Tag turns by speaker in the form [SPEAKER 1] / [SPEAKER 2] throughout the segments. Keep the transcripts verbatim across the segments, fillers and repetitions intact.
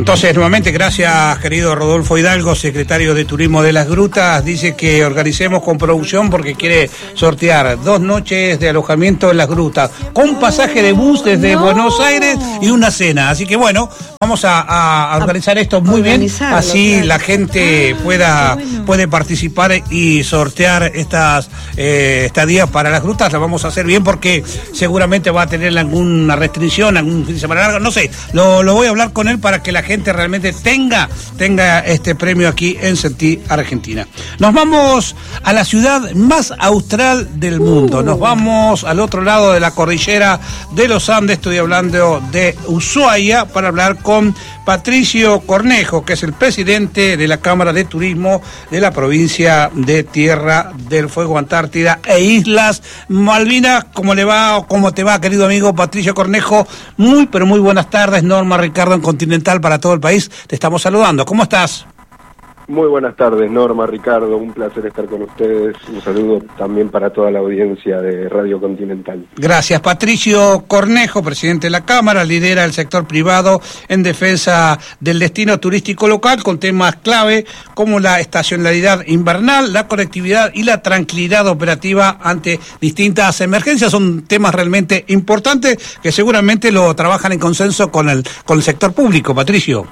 [SPEAKER 1] Entonces, nuevamente, gracias, querido Rodolfo Hidalgo, secretario de Turismo de Las Grutas. Dice que organicemos con producción porque quiere sortear dos noches de alojamiento en Las Grutas, con pasaje de bus desde no. Buenos Aires y una cena. Así que, bueno, vamos a, a organizar esto muy bien, así claro. la gente ah, pueda bueno. puede participar y sortear estas eh, estadías para Las Grutas. Lo vamos a hacer bien porque seguramente va a tener alguna restricción, algún fin de semana largo, no sé. Lo, lo voy a hablar con él para que la gente realmente tenga tenga este premio aquí en Sentí Argentina. Nos vamos a la ciudad más austral del mundo. Nos vamos al otro lado de la cordillera de los Andes. Estoy hablando de Ushuaia para hablar con Patricio Cornejo, que es el presidente de la Cámara de Turismo de la provincia de Tierra del Fuego, Antártida e Islas Malvinas. ¿Cómo le va o cómo te va, querido amigo Patricio Cornejo? Muy, pero muy buenas tardes. Norma Ricardo en Continental para todo el país. Te estamos saludando. ¿Cómo estás?
[SPEAKER 2] Muy buenas tardes, Norma, Ricardo, un placer estar con ustedes. Un saludo también para toda la audiencia de Radio Continental.
[SPEAKER 1] Gracias. Patricio Cornejo, presidente de la Cámara, lidera el sector privado en defensa del destino turístico local con temas clave como la estacionalidad invernal, la conectividad y la tranquilidad operativa ante distintas emergencias. Son temas realmente importantes que seguramente lo trabajan en consenso con el, con el sector público, Patricio.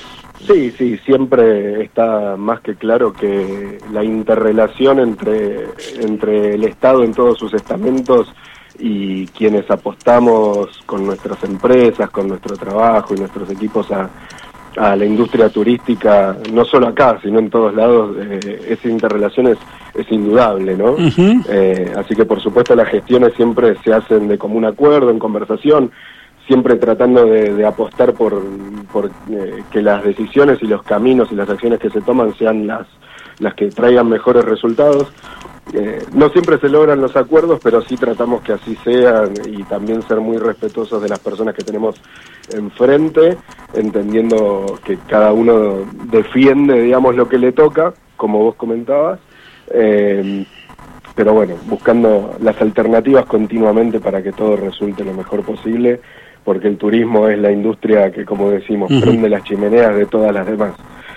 [SPEAKER 2] Sí, sí, siempre está más que claro que la interrelación entre, entre el Estado en todos sus estamentos y quienes apostamos con nuestras empresas, con nuestro trabajo y nuestros equipos a, a la industria turística, no solo acá, sino en todos lados, eh, esa interrelación es, es indudable, ¿no? Uh-huh. eh, así que, por supuesto, las gestiones siempre se hacen de común acuerdo, en conversación, siempre tratando de, de apostar por, por eh, que las decisiones y los caminos y las acciones que se toman sean las, las que traigan mejores resultados. Eh, no siempre se logran los acuerdos, pero sí tratamos que así sean y también ser muy respetuosos de las personas que tenemos enfrente, entendiendo que cada uno defiende, digamos, lo que le toca, como vos comentabas, eh, pero bueno, buscando las alternativas continuamente para que todo resulte lo mejor posible, porque el turismo es la industria que, como decimos, uh-huh. prende las chimeneas de todas las demás.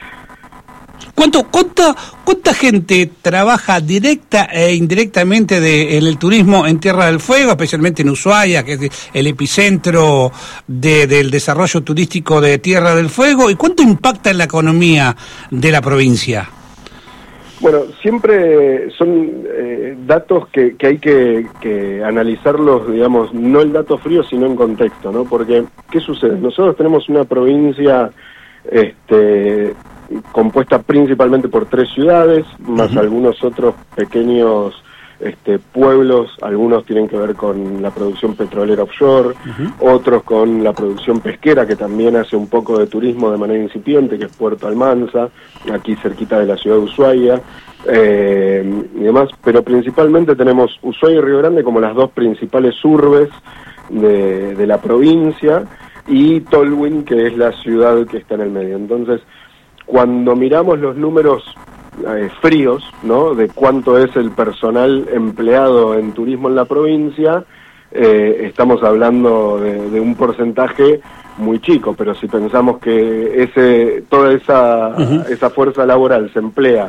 [SPEAKER 1] ¿Cuánto, cuánta, ¿Cuánta gente trabaja directa e indirectamente de, en el turismo en Tierra del Fuego, especialmente en Ushuaia, que es el epicentro de, del desarrollo turístico de Tierra del Fuego? ¿Y cuánto impacta en la economía de la provincia?
[SPEAKER 2] Bueno, siempre son eh, datos que, que hay que, que analizarlos, digamos, no el dato frío, sino en contexto, ¿no? Porque, ¿qué sucede? Nosotros tenemos una provincia este, compuesta principalmente por tres ciudades, más uh-huh. algunos otros pequeños este, pueblos, algunos tienen que ver con la producción petrolera offshore, uh-huh. otros con la producción pesquera, que también hace un poco de turismo de manera incipiente, que es Puerto Almanza, aquí cerquita de la ciudad de Ushuaia, eh, y demás, pero principalmente tenemos Ushuaia y Río Grande como las dos principales urbes de, de la provincia, y Tolwyn, que es la ciudad que está en el medio. Entonces, cuando miramos los números Eh, fríos, ¿no?, de cuánto es el personal empleado en turismo en la provincia, eh, estamos hablando de, de un porcentaje muy chico, pero si pensamos que ese toda esa, uh-huh. esa fuerza laboral se emplea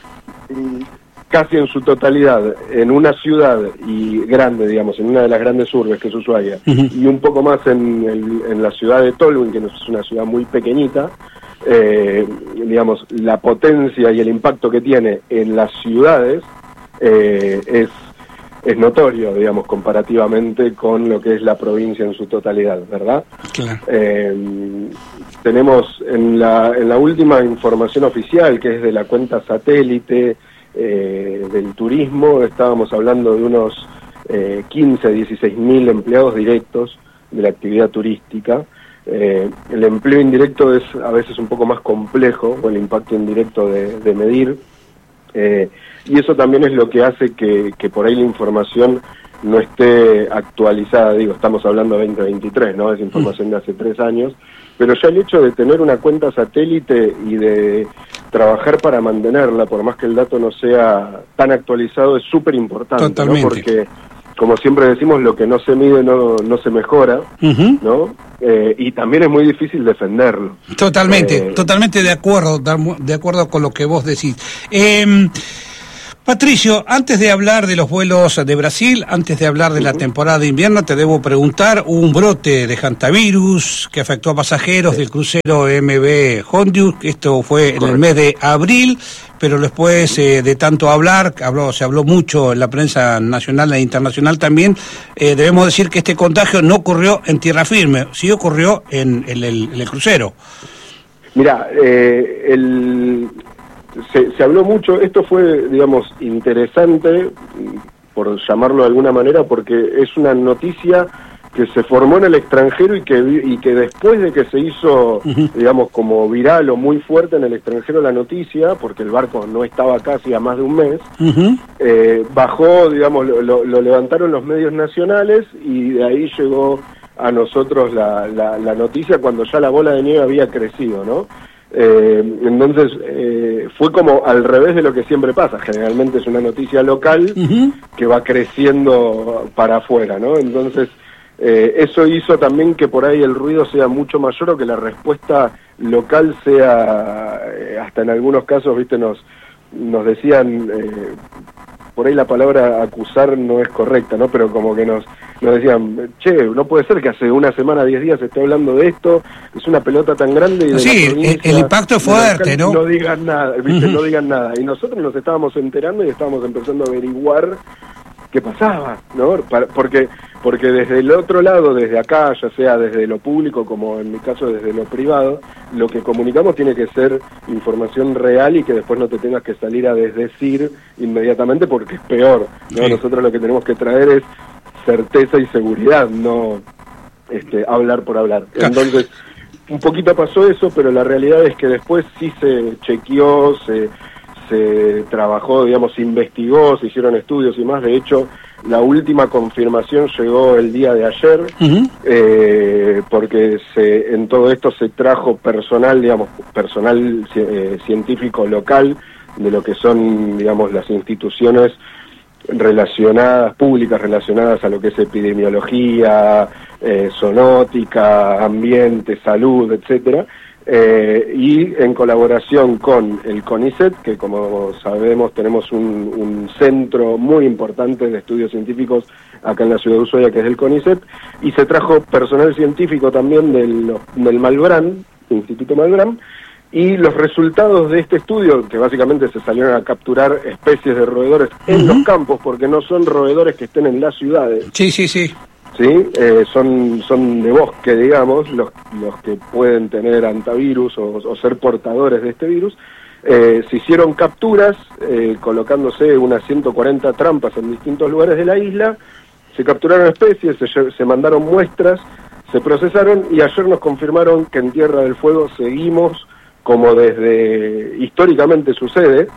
[SPEAKER 2] casi en su totalidad en una ciudad y grande, digamos, en una de las grandes urbes que es Ushuaia, uh-huh. y un poco más en, el, en la ciudad de Tolwyn, que es una ciudad muy pequeñita, Eh, digamos, la potencia y el impacto que tiene en las ciudades eh, es, es notorio, digamos, comparativamente con lo que es la provincia en su totalidad, ¿verdad? Claro. Eh, tenemos en la, en la última información oficial, que es de la cuenta satélite eh, del turismo, estábamos hablando de unos eh, quince, dieciséis mil empleados directos de la actividad turística. Eh, el empleo indirecto es a veces un poco más complejo, o el impacto indirecto de, de medir, eh, y eso también es lo que hace que, que por ahí la información no esté actualizada. Digo, estamos hablando de veinte veintitrés, ¿no? Es información de hace tres años, pero ya el hecho de tener una cuenta satélite y de trabajar para mantenerla, por más que el dato no sea tan actualizado, es súper importante, ¿no? Porque como siempre decimos, lo que no se mide no, no se mejora, uh-huh. ¿no? Eh, y también es muy difícil defenderlo.
[SPEAKER 1] Totalmente, eh, totalmente de acuerdo, de acuerdo con lo que vos decís. Eh, Patricio, antes de hablar de los vuelos de Brasil, antes de hablar de la temporada de invierno, te debo preguntar, hubo un brote de hantavirus que afectó a pasajeros sí. del crucero M V Hondius, esto fue Correcto. en el mes de abril, pero después eh, de tanto hablar, habló, se habló mucho en la prensa nacional e internacional también, eh, debemos decir que este contagio no ocurrió en tierra firme, sí ocurrió en, en, el, en el crucero.
[SPEAKER 2] Mirá, eh, el... Se, se habló mucho, esto fue, digamos, interesante, por llamarlo de alguna manera, porque es una noticia que se formó en el extranjero y que y que después de que se hizo, uh-huh. digamos, como viral o muy fuerte en el extranjero la noticia, porque el barco no estaba casi a más de un mes, uh-huh. eh, bajó, digamos, lo, lo, lo levantaron los medios nacionales y de ahí llegó a nosotros la, la, la noticia cuando ya la bola de nieve había crecido, ¿no? Eh, entonces eh, fue como al revés de lo que siempre pasa. Generalmente es una noticia local uh-huh. que va creciendo para afuera, ¿no? Entonces eh, eso hizo también que por ahí el ruido sea mucho mayor o que la respuesta local sea, eh, hasta en algunos casos, viste, nos nos decían, eh, por ahí la palabra acusar no es correcta, ¿no? Pero como que nos nos decían, che, no puede ser que hace una semana, diez días se esté hablando de esto, es una pelota tan grande y de
[SPEAKER 1] sí, la el, el impacto es fuerte, ¿no?
[SPEAKER 2] No digan nada, ¿viste? Uh-huh. No digan nada. Y nosotros nos estábamos enterando y estábamos empezando a averiguar qué pasaba, ¿no? Para, porque porque desde el otro lado, desde acá, ya sea desde lo público como en mi caso desde lo privado, lo que comunicamos tiene que ser información real y que después no te tengas que salir a desdecir inmediatamente porque es peor, ¿no? Sí. Nosotros lo que tenemos que traer es certeza y seguridad, no este, hablar por hablar. Entonces, un poquito pasó eso, pero la realidad es que después sí se chequeó, se, se trabajó, digamos, se investigó, se hicieron estudios y más. De hecho, la última confirmación llegó el día de ayer, uh-huh. eh, porque se, en todo esto se trajo personal, digamos, personal eh, científico local, de lo que son, digamos, las instituciones relacionadas, públicas relacionadas a lo que es epidemiología, eh, zoonótica, ambiente, salud, etcétera, eh, y en colaboración con el CONICET, que como sabemos tenemos un, un centro muy importante de estudios científicos acá en la ciudad de Ushuaia, que es el CONICET, y se trajo personal científico también del, del Malbrán, Instituto Malbrán, y los resultados de este estudio, que básicamente se salieron a capturar especies de roedores en uh-huh. los campos, porque no son roedores que estén en las ciudades.
[SPEAKER 1] Sí, sí, sí.
[SPEAKER 2] Sí, eh, son son de bosque, digamos, los los que pueden tener hantavirus o, o ser portadores de este virus. Eh, se hicieron capturas, eh, colocándose unas ciento cuarenta trampas en distintos lugares de la isla, se capturaron especies, se, se mandaron muestras, se procesaron y ayer nos confirmaron que en Tierra del Fuego seguimos como desde históricamente sucede,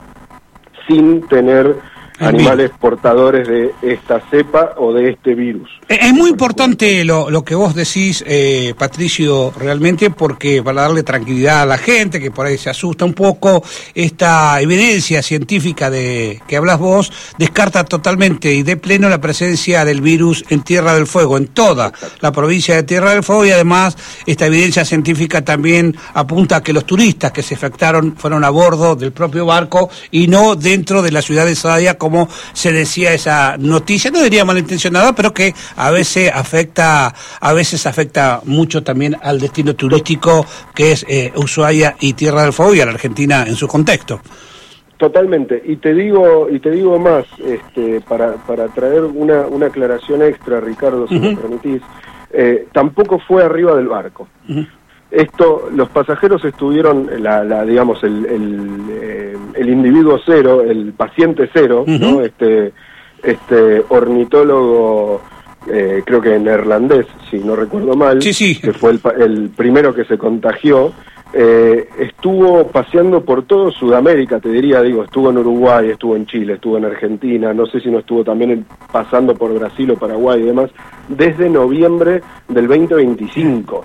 [SPEAKER 2] sin tener animales portadores de esta cepa o de este virus.
[SPEAKER 1] Es muy importante lo, lo que vos decís, eh, Patricio, realmente, porque para darle tranquilidad a la gente, que por ahí se asusta un poco, esta evidencia científica de que hablas vos descarta totalmente y de pleno la presencia del virus en Tierra del Fuego, en toda la provincia de Tierra del Fuego, y además esta evidencia científica también apunta a que los turistas que se afectaron fueron a bordo del propio barco y no dentro de la ciudad de Ushuaia, como se decía esa noticia, no diría malintencionada, pero que a veces afecta, a veces afecta mucho también al destino turístico que es eh, Ushuaia y Tierra del Fuego y a la Argentina en su contexto.
[SPEAKER 2] Totalmente, y te digo y te digo más, este, para para traer una una aclaración extra, Ricardo, si uh-huh. me permitís, eh, tampoco fue arriba del barco. Uh-huh. Esto, los pasajeros estuvieron, la, la digamos, el, el, eh, el individuo cero, el paciente cero, uh-huh. ¿no? Este, este ornitólogo, eh, creo que neerlandés, si no recuerdo mal,
[SPEAKER 1] sí, sí.
[SPEAKER 2] que fue el, el primero que se contagió, eh, estuvo paseando por todo Sudamérica, te diría, digo, estuvo en Uruguay, estuvo en Chile, estuvo en Argentina, no sé si no estuvo también en, pasando por Brasil o Paraguay y demás, desde noviembre del veinte veinticinco.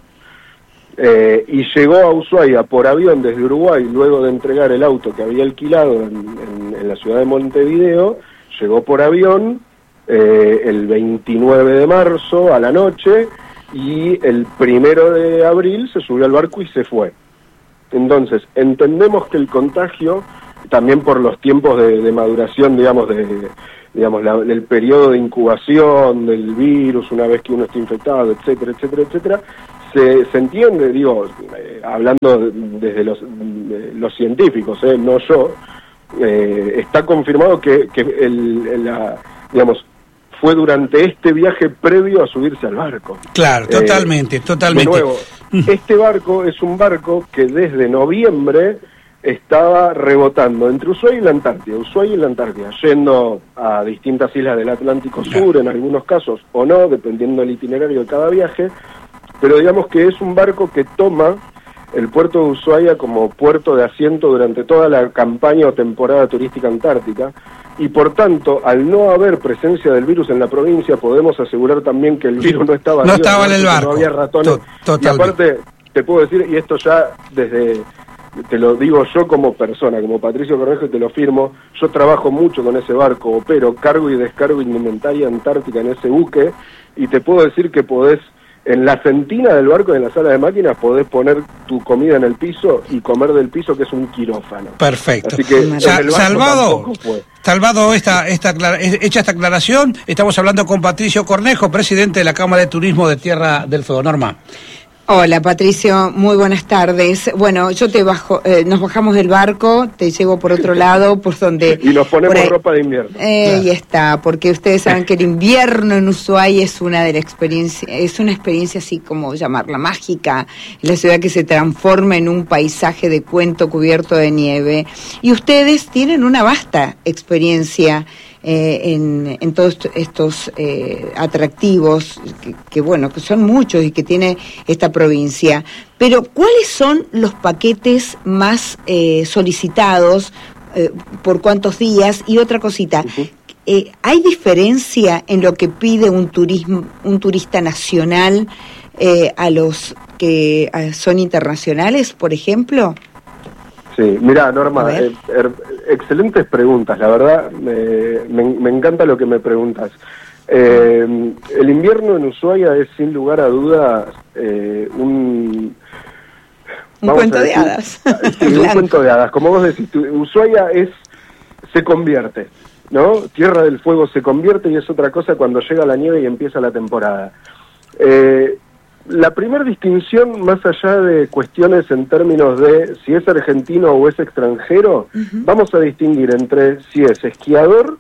[SPEAKER 2] Eh, y llegó a Ushuaia por avión desde Uruguay, luego de entregar el auto que había alquilado en, en, en la ciudad de Montevideo, llegó por avión eh, el veintinueve de marzo a la noche, y el primero de abril se subió al barco y se fue. Entonces, entendemos que el contagio, también por los tiempos de, de maduración, digamos, de, digamos la, del periodo de incubación del virus, una vez que uno está infectado, etcétera, etcétera, etcétera, se, se entiende, digo, eh, hablando desde los, de los científicos, eh, no yo, eh, está confirmado que, que el, el, la, digamos, fue durante este viaje previo a subirse al barco.
[SPEAKER 1] Claro, totalmente,
[SPEAKER 2] eh,
[SPEAKER 1] totalmente.
[SPEAKER 2] De nuevo, este barco es un barco que desde noviembre estaba rebotando entre Ushuaia y la Antártida, Ushuaia y la Antártida, yendo a distintas islas del Atlántico claro. Sur, en algunos casos, o no, dependiendo del itinerario de cada viaje, pero digamos que es un barco que toma el puerto de Ushuaia como puerto de asiento durante toda la campaña o temporada turística antártica, y por tanto, al no haber presencia del virus en la provincia, podemos asegurar también que el virus no estaba,
[SPEAKER 1] no estaba en el barco,
[SPEAKER 2] no había ratones.
[SPEAKER 1] To-
[SPEAKER 2] y aparte, te puedo decir, y esto ya desde, te lo digo yo como persona, como Patricio Cornejo, y te lo firmo, yo trabajo mucho con ese barco, opero cargo y descargo indumentaria antártica en ese buque, y te puedo decir que podés, en la centina del barco, en la sala de máquinas, podés poner tu comida en el piso y comer del piso, que es un quirófano.
[SPEAKER 1] Perfecto.
[SPEAKER 2] Así que
[SPEAKER 1] Sa- Salvado, Salvado esta, esta, hecha esta aclaración, estamos hablando con Patricio Cornejo, presidente de la Cámara de Turismo de Tierra del Fuego. Norma.
[SPEAKER 3] Hola Patricio, muy buenas tardes. Bueno, yo te bajo, eh, nos bajamos del barco, te llevo por otro lado, por donde...
[SPEAKER 2] y nos ponemos ahí, ropa de invierno.
[SPEAKER 3] Eh, claro. Ahí está, porque ustedes saben que el invierno en Ushuaia es una de las experiencias, es una experiencia así como llamarla mágica, la ciudad que se transforma en un paisaje de cuento cubierto de nieve. Y ustedes tienen una vasta experiencia Eh, en, en todos estos eh, atractivos que, que bueno, que son muchos y que tiene esta provincia, pero ¿cuáles son los paquetes más eh, solicitados, eh, por cuántos días? Y otra cosita, uh-huh. eh, ¿hay diferencia en lo que pide un turismo, un turista nacional eh, a los que eh, son internacionales, por ejemplo?
[SPEAKER 2] Sí, mirá, Norma, eh, er, excelentes preguntas, la verdad, eh, me, me encanta lo que me preguntas. Eh, el invierno en Ushuaia es, sin lugar a dudas, eh, un...
[SPEAKER 3] Un cuento decir, de hadas.
[SPEAKER 2] Sí, un cuento de hadas. Como vos decís, Ushuaia es, se convierte, ¿no? Tierra del Fuego se convierte, y es otra cosa cuando llega la nieve y empieza la temporada. Eh... La primera distinción, más allá de cuestiones en términos de si es argentino o es extranjero, uh-huh. vamos a distinguir entre si es esquiador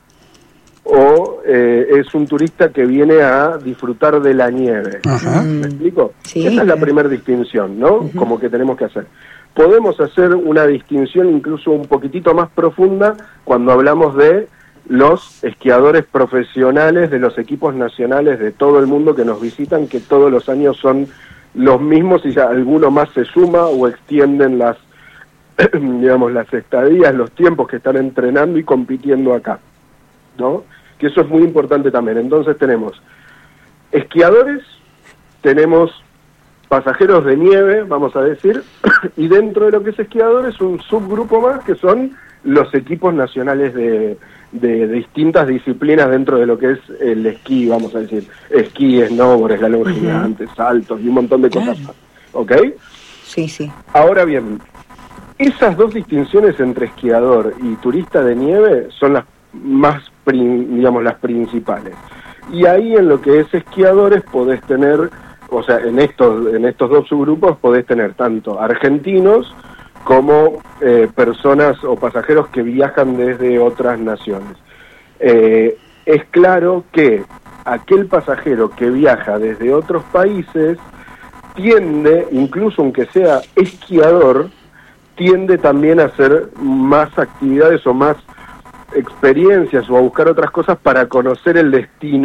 [SPEAKER 2] o eh, es un turista que viene a disfrutar de la nieve. Uh-huh. ¿Me explico? Sí, Esa es la primera distinción, ¿no? Uh-huh. Como que tenemos que hacer. Podemos hacer una distinción incluso un poquitito más profunda cuando hablamos de los esquiadores profesionales de los equipos nacionales de todo el mundo que nos visitan, que todos los años son los mismos, y ya alguno más se suma o extienden las, digamos, las estadías, los tiempos que están entrenando y compitiendo acá, ¿no? Que eso es muy importante también. Entonces tenemos esquiadores, tenemos pasajeros de nieve, vamos a decir, y dentro de lo que es esquiadores un subgrupo más que son los equipos nacionales de, de, de distintas disciplinas dentro de lo que es el esquí, vamos a decir, esquí, snowboard, eslalon gigante, uh-huh. saltos y un montón de cosas más, ¿ok?
[SPEAKER 3] Sí, sí.
[SPEAKER 2] Ahora bien, esas dos distinciones entre esquiador y turista de nieve son las más, prin, digamos, las principales. Y ahí en lo que es esquiadores podés tener, o sea, en estos, en estos dos subgrupos podés tener tanto argentinos como eh, personas o pasajeros que viajan desde otras naciones. Eh, es claro que aquel pasajero que viaja desde otros países tiende, incluso aunque sea esquiador, tiende también a hacer más actividades o más experiencias o a buscar otras cosas para conocer el destino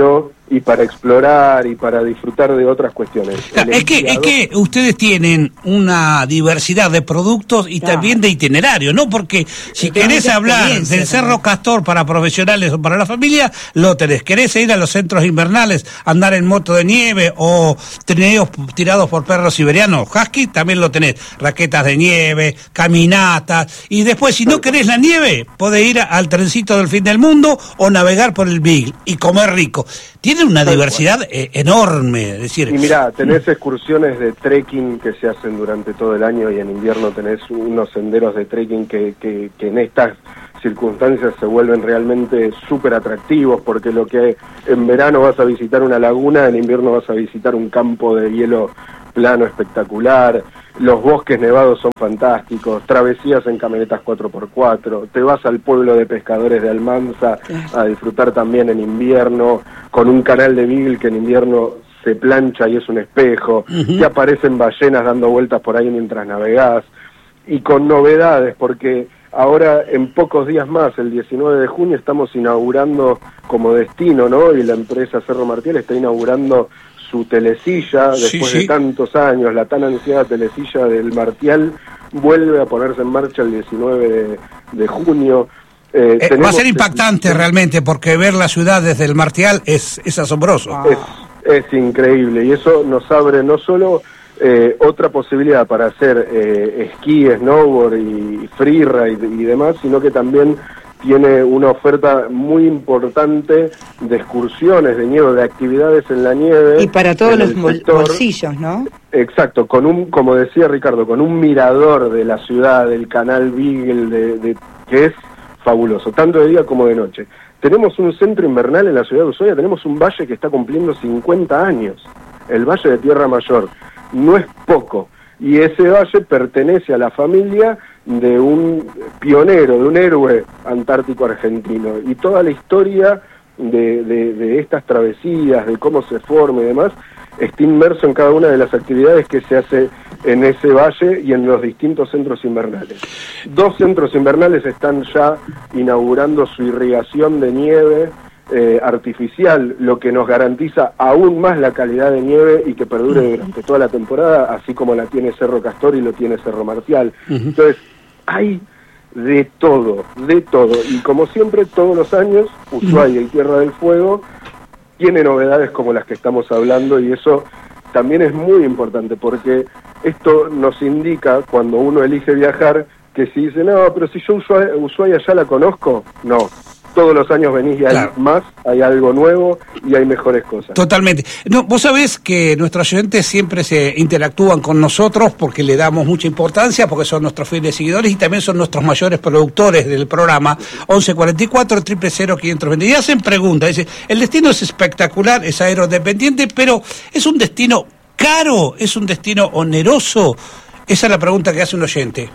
[SPEAKER 2] y para explorar y para disfrutar de otras cuestiones.
[SPEAKER 1] Claro, es que es que ustedes tienen una diversidad de productos y claro. también de itinerarios, ¿no? Porque si querés hablar del Cerro Castor para profesionales o para la familia, lo tenés. Querés ir a los centros invernales, andar en moto de nieve o trineos tirados por perros siberianos, husky, también lo tenés. Raquetas de nieve, caminatas, y después si no querés la nieve, podés ir al trencito del fin del mundo o navegar por el Beagle y comer rico. Tiene una diversidad eh, enorme, es decir...
[SPEAKER 2] Y mirá, tenés excursiones de trekking que se hacen durante todo el año y en invierno tenés unos senderos de trekking que, que, que en estas circunstancias se vuelven realmente súper atractivos, porque lo que en verano vas a visitar una laguna, en invierno vas a visitar un campo de hielo plano espectacular, los bosques nevados son fantásticos, travesías en camionetas cuatro por cuatro, te vas al pueblo de pescadores de Almanza a disfrutar también en invierno, con un canal de Beagle que en invierno se plancha y es un espejo, uh-huh. te aparecen ballenas dando vueltas por ahí mientras navegás, y con novedades, porque ahora en pocos días más, el diecinueve de junio, estamos inaugurando como destino, ¿no? Y la empresa Cerro Martial está inaugurando su telesilla, después sí, sí. de tantos años, la tan ansiada telesilla del Martial vuelve a ponerse en marcha el diecinueve de, de junio.
[SPEAKER 1] Eh, eh, va a ser impactante realmente, porque ver la ciudad desde el Martial es, es asombroso.
[SPEAKER 2] Es, es increíble, y eso nos abre no solo eh, otra posibilidad para hacer eh, esquí, snowboard y freeride y demás, sino que también tiene una oferta muy importante de excursiones de nieve, de actividades en la nieve.
[SPEAKER 3] Y para todos los sector, bolsillos, ¿no?
[SPEAKER 2] Exacto, con un, como decía Ricardo, con un mirador de la ciudad, del canal Beagle, de, de, que es fabuloso, tanto de día como de noche. Tenemos un centro invernal en la ciudad de Ushuaia, tenemos un valle que está cumpliendo cincuenta años, el Valle de Tierra Mayor. No es poco, y ese valle pertenece a la familia de un pionero, de un héroe antártico argentino, y toda la historia de, de, de estas travesías, de cómo se forma y demás, está inmerso en cada una de las actividades que se hace en ese valle y en los distintos centros invernales. Dos centros invernales están ya inaugurando su irrigación de nieve eh, artificial, lo que nos garantiza aún más la calidad de nieve y que perdure durante toda la temporada, así como la tiene Cerro Castor y lo tiene Cerro Martial. Uh-huh. Entonces, hay de todo, de todo, y como siempre, todos los años, Ushuaia y Tierra del Fuego tiene novedades como las que estamos hablando, y eso también es muy importante, porque esto nos indica, cuando uno elige viajar, que si dice, no, pero si yo Ushuaia, Ushuaia ya la conozco, no. Todos los años venís y hay claro. más, hay algo nuevo y hay mejores cosas.
[SPEAKER 1] Totalmente. No, vos sabés que nuestros oyentes siempre se interactúan con nosotros porque le damos mucha importancia, porque son nuestros fieles seguidores y también son nuestros mayores productores del programa. once cuarenta y cuatro, cero cero cero, quinientos veinte. Y hacen preguntas. Dice, el destino es espectacular, es aerodependiente, pero ¿es un destino caro? ¿Es un destino oneroso? Esa es la pregunta que hace un oyente.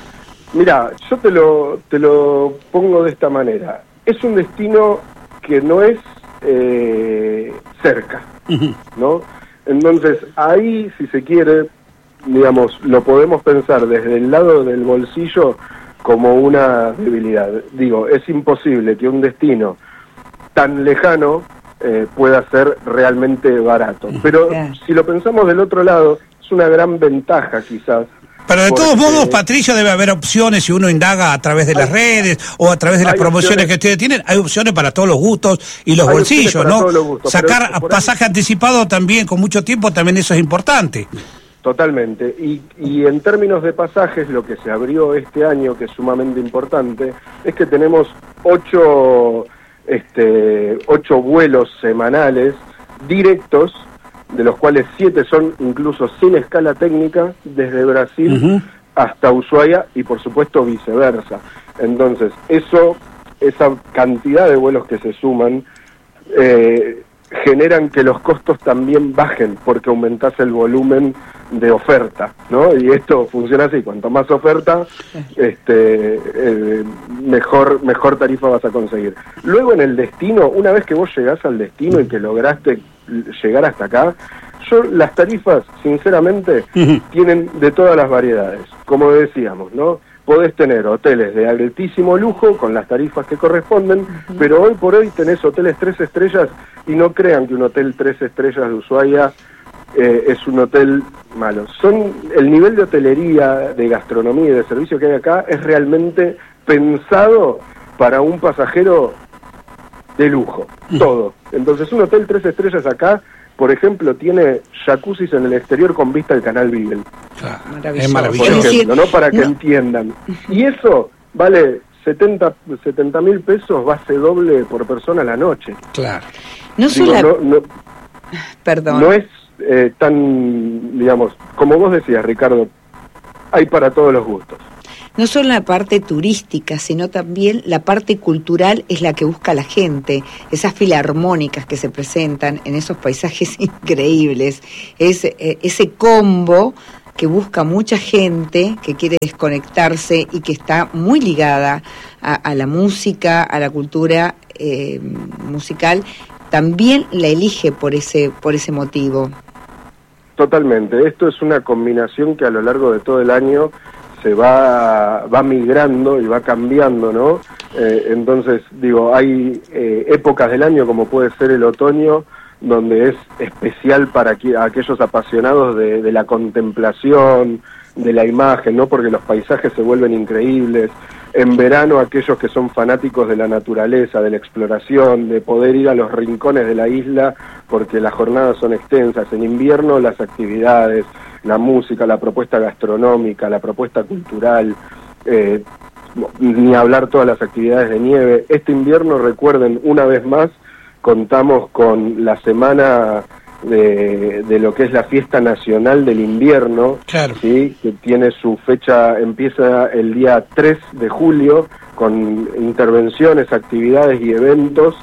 [SPEAKER 2] Mira, yo te lo, te lo pongo de esta manera. Es un destino que no es eh, cerca, uh-huh. ¿no? Entonces, ahí, si se quiere, digamos, lo podemos pensar desde el lado del bolsillo como una debilidad. Digo, es imposible que un destino tan lejano eh, pueda ser realmente barato. Pero yeah. si lo pensamos del otro lado, es una gran ventaja, quizás.
[SPEAKER 1] Pero de todos Porque, modos, Patricio, debe haber opciones si uno indaga a través de las hay, redes o a través de las promociones opciones, que ustedes tienen. Hay opciones para todos los gustos y los bolsillos, ¿no? Gustos, Sacar pasaje ahí, anticipado también con mucho tiempo, también eso es importante.
[SPEAKER 2] Totalmente. Y, y en términos de pasajes, lo que se abrió este año, que es sumamente importante, es que tenemos ocho, este, ocho vuelos semanales directos, de los cuales siete son incluso sin escala técnica, desde Brasil uh-huh. hasta Ushuaia y por supuesto viceversa. Entonces, eso, esa cantidad de vuelos que se suman, eh, generan que los costos también bajen, porque aumentás el volumen de oferta, ¿no? Y esto funciona así, cuanto más oferta, este, eh, mejor, mejor tarifa vas a conseguir. Luego en el destino, una vez que vos llegás al destino y que lograste llegar hasta acá, yo las tarifas, sinceramente, uh-huh. tienen de todas las variedades, como decíamos, ¿no? podés tener hoteles de altísimo lujo con las tarifas que corresponden, uh-huh. pero hoy por hoy tenés hoteles tres estrellas y no crean que un hotel tres estrellas de Ushuaia eh, es un hotel malo. Son el nivel de hotelería, de gastronomía y de servicio que hay acá es realmente pensado para un pasajero de lujo, uh-huh. todo. Entonces un hotel tres estrellas acá, por ejemplo, tiene jacuzzis en el exterior con vista al canal Beagle.
[SPEAKER 1] Claro,
[SPEAKER 3] maravilloso.
[SPEAKER 1] Es maravilloso.
[SPEAKER 2] Por ejemplo, ¿no? Para que
[SPEAKER 3] no.
[SPEAKER 2] entiendan. Y eso vale setenta mil pesos, base doble por persona a la noche.
[SPEAKER 1] Claro.
[SPEAKER 3] No,
[SPEAKER 2] Digo,
[SPEAKER 3] sola...
[SPEAKER 2] no, no,
[SPEAKER 3] Perdón.
[SPEAKER 2] no es eh, tan, digamos, como vos decías, Ricardo, hay para todos los gustos.
[SPEAKER 3] No solo la parte turística, sino también la parte cultural es la que busca la gente, esas filarmónicas que se presentan en esos paisajes increíbles, es eh, ese combo que busca mucha gente que quiere desconectarse y que está muy ligada a, a la música, a la cultura eh, musical, también la elige por ese, por ese motivo.
[SPEAKER 2] Totalmente, esto es una combinación que a lo largo de todo el año se va va migrando y va cambiando, ¿no? Eh, entonces, digo, hay eh, épocas del año, como puede ser el otoño, donde es especial para aqu- aquellos apasionados de, de la contemplación, de la imagen, ¿no? Porque los paisajes se vuelven increíbles. En verano, aquellos que son fanáticos de la naturaleza, de la exploración, de poder ir a los rincones de la isla, porque las jornadas son extensas. En invierno, las actividades, la música, la propuesta gastronómica, la propuesta cultural, eh, ni hablar todas las actividades de nieve. Este invierno, recuerden, una vez más, contamos con la semana de, de lo que es la fiesta nacional del invierno,
[SPEAKER 1] claro.
[SPEAKER 2] ¿sí? Que tiene su fecha, empieza el día tres de julio, con intervenciones, actividades y eventos,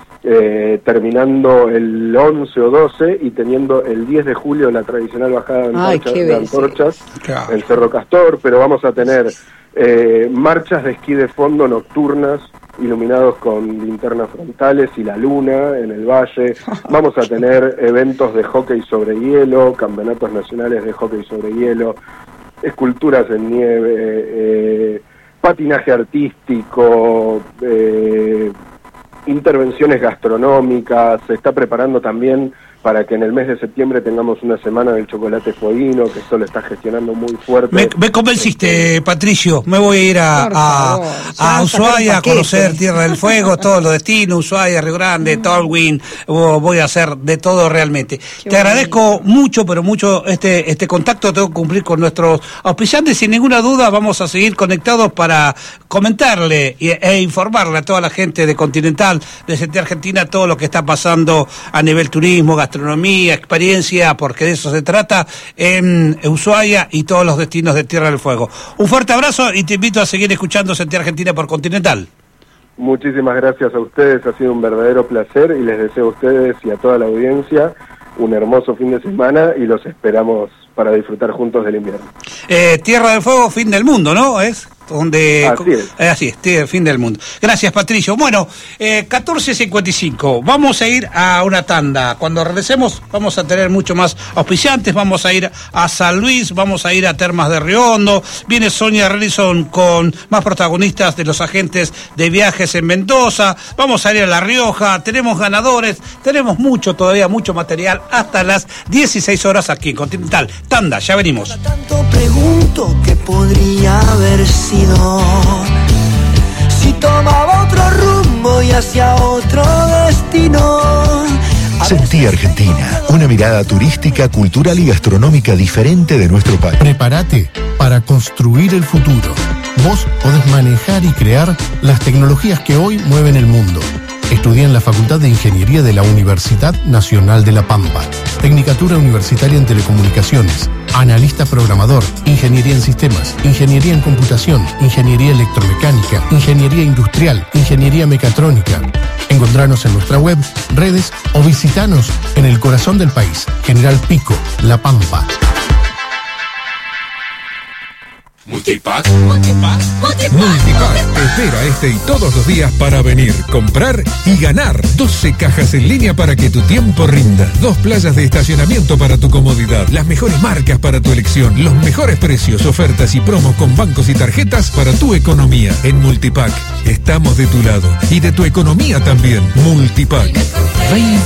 [SPEAKER 2] Eh, terminando el once o doce y teniendo el diez de julio la tradicional bajada de
[SPEAKER 3] Ay,
[SPEAKER 2] antorchas, de antorchas
[SPEAKER 1] claro.
[SPEAKER 2] en Cerro Castor, pero vamos a tener eh, marchas de esquí de fondo nocturnas iluminados con linternas frontales y la luna en el valle. Vamos a tener eventos de hockey sobre hielo, campeonatos nacionales de hockey sobre hielo, esculturas en nieve, eh, patinaje artístico, eh, intervenciones gastronómicas. Se está preparando también para que en el mes de septiembre tengamos una semana del chocolate fueguino, que esto lo está gestionando muy fuerte.
[SPEAKER 1] Me, me convenciste, Patricio. Me voy a ir a, a, a Ushuaia a conocer Tierra del Fuego, todos los destinos, Ushuaia, Río Grande, mm. Tolwyn. Voy a hacer de todo realmente. Qué Te agradezco bonito. mucho, pero mucho este este contacto. Tengo que cumplir con nuestros auspiciantes. Sin ninguna duda vamos a seguir conectados para comentarle e, e informarle a toda la gente de Continental, de C T Argentina, todo lo que está pasando a nivel turismo, gastronomía, gastronomía, experiencia, porque de eso se trata, en Ushuaia y todos los destinos de Tierra del Fuego. Un fuerte abrazo y te invito a seguir escuchando C T Argentina por Continental.
[SPEAKER 2] Muchísimas gracias a ustedes, ha sido un verdadero placer y les deseo a ustedes y a toda la audiencia un hermoso fin de semana y los esperamos para disfrutar juntos del invierno.
[SPEAKER 1] Eh, Tierra del Fuego, fin del mundo, ¿no? Es donde
[SPEAKER 2] así es,
[SPEAKER 1] eh, así es, tío, fin del mundo. Gracias, Patricio. Bueno, eh, catorce cincuenta y cinco, vamos a ir a una tanda. Cuando regresemos vamos a tener mucho más auspiciantes, vamos a ir a San Luis, vamos a ir a Termas de Río Hondo, viene Sonia Rellison con más protagonistas de los agentes de viajes en Mendoza, vamos a ir a La Rioja, tenemos ganadores, tenemos mucho todavía, mucho material, hasta las dieciséis horas aquí en Continental. Tanda, ya venimos.
[SPEAKER 4] Tanto pregunto qué podría haber sido si tomaba otro rumbo y hacia otro destino.
[SPEAKER 5] Sentí Argentina, una mirada turística, cultural y gastronómica diferente de nuestro país.
[SPEAKER 6] Prepárate para construir el futuro. Vos podés manejar y crear las tecnologías que hoy mueven el mundo. Estudia en la Facultad de Ingeniería de la Universidad Nacional de La Pampa. Tecnicatura Universitaria en Telecomunicaciones. Analista programador. Ingeniería en Sistemas. Ingeniería en Computación. Ingeniería Electromecánica. Ingeniería Industrial. Ingeniería Mecatrónica. Encontranos en nuestra web, redes o visitanos en el corazón del país. General Pico, La Pampa.
[SPEAKER 7] Multipack. Multipack. Multipack te espera este y todos los días para venir, comprar y ganar. doce cajas en línea para que tu tiempo rinda. Dos playas de estacionamiento para tu comodidad. Las mejores marcas para tu elección. Los mejores precios, ofertas y promos con bancos y tarjetas para tu economía. En Multipack estamos de tu lado y de tu economía también. Multipack. veinte